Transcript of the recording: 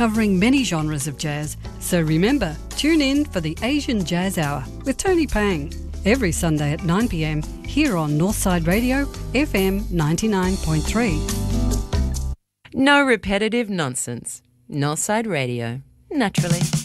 covering many genres of jazz. So remember, tune in for the Asian Jazz Hour with Tony Pang every Sunday at 9 p.m. here on Northside Radio, FM 99.3. No repetitive nonsense. Northside Radio, naturally.